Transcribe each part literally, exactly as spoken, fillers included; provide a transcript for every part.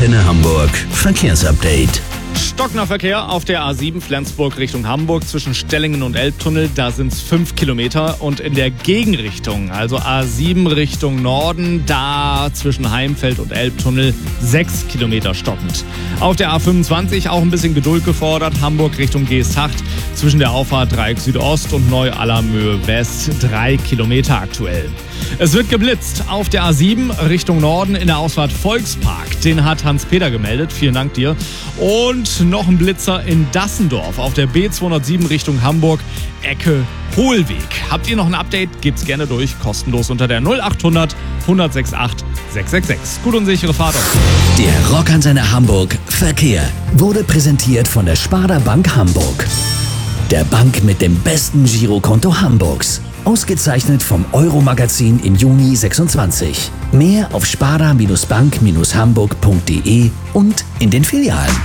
Antenne Hamburg Verkehrsupdate. Stockender Verkehr auf der A sieben Flensburg Richtung Hamburg zwischen Stellingen und Elbtunnel. Da sind es fünf Kilometer. Und in der Gegenrichtung, also A sieben Richtung Norden, da zwischen Heimfeld und Elbtunnel sechs Kilometer stockend. Auf der A fünfundzwanzig auch ein bisschen Geduld gefordert. Hamburg Richtung Geesthacht zwischen der Auffahrt Dreieck Südost und Neu-Allermöhe West drei Kilometer aktuell. Es wird geblitzt auf der A sieben Richtung Norden in der Ausfahrt Volkspark. Den hat Hans-Peter gemeldet. Vielen Dank dir. Und noch ein Blitzer in Dassendorf auf der B zweihundertsieben Richtung Hamburg, Ecke Hohlweg. Habt ihr noch ein Update? Gebt's gerne durch, kostenlos unter der null achthundert, hundertsechsundachtzig, sechshundertsechsundsechzig. Gut und sichere Fahrt auf. Der Rockantenne Hamburg Verkehr wurde präsentiert von der Sparda Bank Hamburg. Der Bank mit dem besten Girokonto Hamburgs. Ausgezeichnet vom Euro-Magazin im Juni sechsundzwanzig. Mehr auf sparda-bank hamburg punkt de und in den Filialen.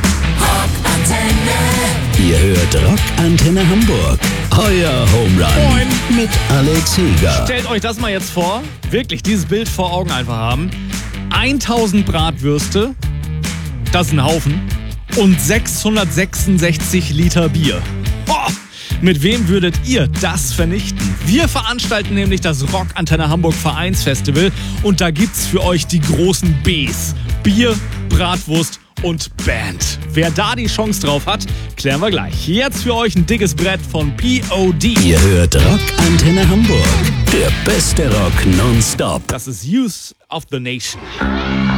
Ihr hört Rockantenne Hamburg. Euer Home Run Moin. mit Alex Heger. Stellt euch das mal jetzt vor, wirklich dieses Bild vor Augen einfach haben. tausend Bratwürste, das ist ein Haufen, und sechshundertsechsundsechzig Liter Bier. Boah! Mit wem würdet ihr das vernichten? Wir veranstalten nämlich das Rockantenne Hamburg Vereinsfestival und da gibt's für euch die großen Bs. Bier, Bratwurst und Band. Wer da die Chance drauf hat, klären wir gleich. Jetzt für euch ein dickes Brett von P O D. Ihr hört Rockantenne Hamburg. Der beste Rock nonstop. Das ist Youth of the Nation.